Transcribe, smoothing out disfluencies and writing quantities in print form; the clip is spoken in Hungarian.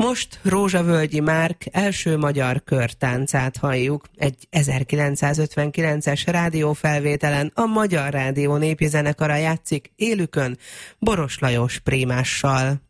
Most Rózsavölgyi Márk első magyar körtáncát halljuk. Egy 1959-es rádiófelvételen a Magyar Rádió népi zenekara játszik élükön Boros Lajos prímással.